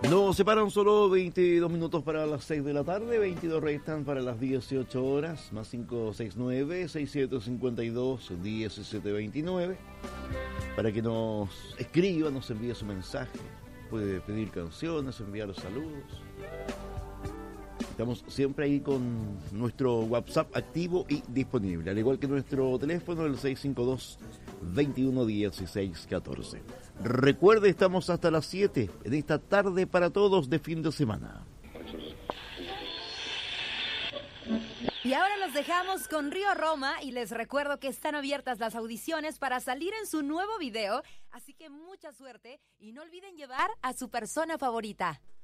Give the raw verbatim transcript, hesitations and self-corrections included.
Nos separan solo veintidós minutos para las seis de la tarde, veintidós restan para las dieciocho horas, más cinco seis nueve, seis siete cinco dos, diecisiete veintinueve. Para que nos escriba, nos envíe su mensaje, puede pedir canciones, enviar los saludos. Estamos siempre ahí con nuestro WhatsApp activo y disponible, al igual que nuestro teléfono, el seis cinco dos, veintiuno dieciséis catorce. Recuerde, estamos hasta las siete en esta tarde para todos de fin de semana. Y ahora los dejamos con Río Roma y les recuerdo que están abiertas las audiciones para salir en su nuevo video, así que mucha suerte y no olviden llevar a su persona favorita.